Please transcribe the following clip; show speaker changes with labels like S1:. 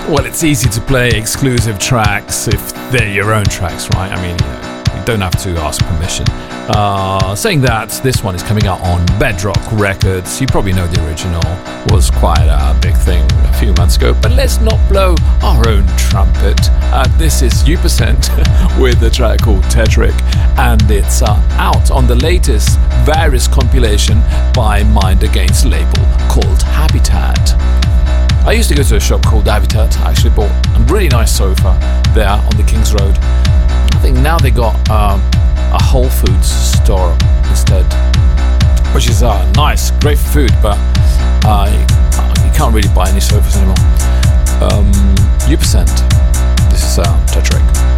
S1: Well, it's easy to play exclusive tracks if they're your own tracks, right? I mean, you don't have to ask permission. Saying that, this one is coming out on Bedrock Records. You probably know the original was quite a big thing a few months ago, but let's not blow our own trumpet. This is U% with a track called Tetrick, and it's out on the latest Various compilation by Mind Against label called Habitat. I used to go to a shop called Habitat. I actually bought a really nice sofa there on the King's Road. I think now they got a Whole Foods store instead, which is nice, great for food, but you can't really buy any sofas anymore. U%, this is Tetrick.